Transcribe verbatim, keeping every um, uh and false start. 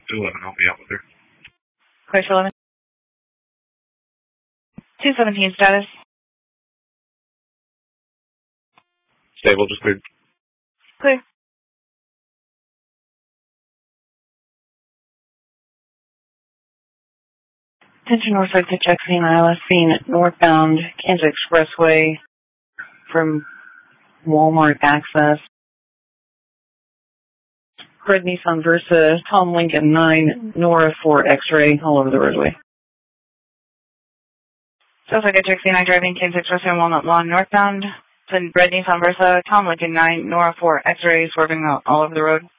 two eleven, help me out with her. Clear eleven. two seventeen status. Stable, just cleared. Clear. Attention Northside to Jackson I L S being northbound Kansas Expressway from Walmart access. Red Nissan Versa, Tom Lincoln nine, Nora four X-ray, all over the roadway. Sounds like a Jackson I driving Kansas Expressway Walnut Lawn northbound. Then Red Nissan Versa, Tom Lincoln nine, Nora four X-ray, swerving all, all over the road.